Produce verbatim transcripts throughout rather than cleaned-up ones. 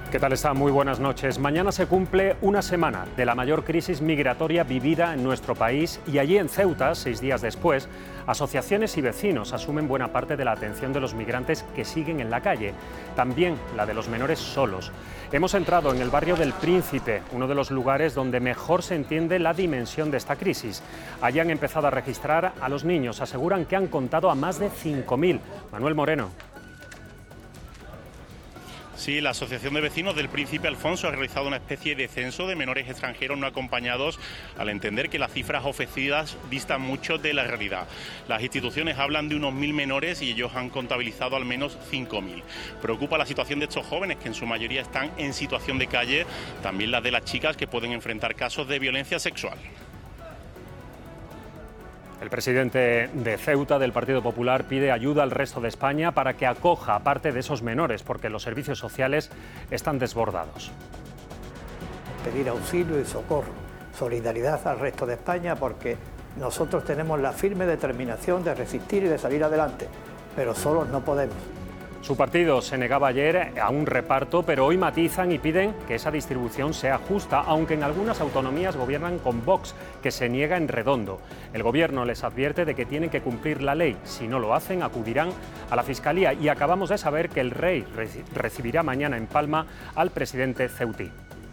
¿Qué tal está? Muy buenas noches. Mañana se cumple una semana de la mayor crisis migratoria vivida en nuestro país y allí en Ceuta, seis días después, asociaciones y vecinos asumen buena parte de la atención de los migrantes que siguen en la calle, también la de los menores solos. Hemos entrado en el barrio del Príncipe, uno de los lugares donde mejor se entiende la dimensión de esta crisis. Allí han empezado a registrar a los niños, aseguran que han contado a más de cinco mil. Manuel Moreno. Sí, la Asociación de Vecinos del Príncipe Alfonso ha realizado una especie de censo de menores extranjeros no acompañados al entender que las cifras ofrecidas distan mucho de la realidad. Las instituciones hablan de unos mil menores y ellos han contabilizado al menos cinco mil. Preocupa la situación de estos jóvenes que en su mayoría están en situación de calle, también la de las chicas que pueden enfrentar casos de violencia sexual. El presidente de Ceuta, del Partido Popular, pide ayuda al resto de España para que acoja a parte de esos menores, porque los servicios sociales están desbordados. Pedir auxilio y socorro, solidaridad al resto de España, porque nosotros tenemos la firme determinación de resistir y de salir adelante, pero solos no podemos. Su partido se negaba ayer a un reparto, pero hoy matizan y piden que esa distribución sea justa, aunque en algunas autonomías gobiernan con Vox, que se niega en redondo. El gobierno les advierte de que tienen que cumplir la ley. Si no lo hacen, acudirán a la Fiscalía. Y acabamos de saber que el rey recibirá mañana en Palma al presidente ceutí.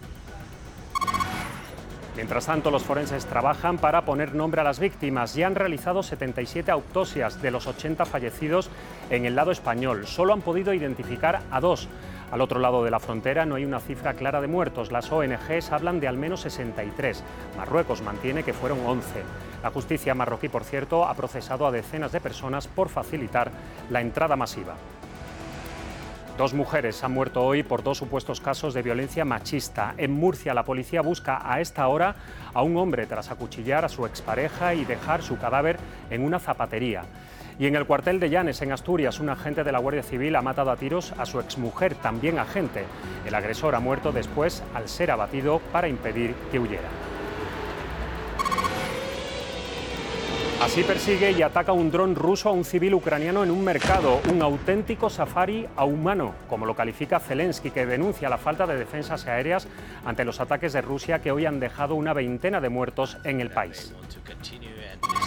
Mientras tanto, los forenses trabajan para poner nombre a las víctimas. Ya han realizado setenta y siete autopsias de los ochenta fallecidos en el lado español. Solo han podido identificar a dos. Al otro lado de la frontera no hay una cifra clara de muertos. Las O N Ges hablan de al menos sesenta y tres. Marruecos mantiene que fueron once. La justicia marroquí, por cierto, ha procesado a decenas de personas por facilitar la entrada masiva. Dos mujeres han muerto hoy por dos supuestos casos de violencia machista. En Murcia, la policía busca a esta hora a un hombre tras acuchillar a su expareja y dejar su cadáver en una zapatería. Y en el cuartel de Llanes, en Asturias, un agente de la Guardia Civil ha matado a tiros a su exmujer, también agente. El agresor ha muerto después al ser abatido para impedir que huyera. Así persigue y ataca un dron ruso a un civil ucraniano en un mercado, un auténtico safari a humano, como lo califica Zelensky, que denuncia la falta de defensas aéreas ante los ataques de Rusia que hoy han dejado una veintena de muertos en el país.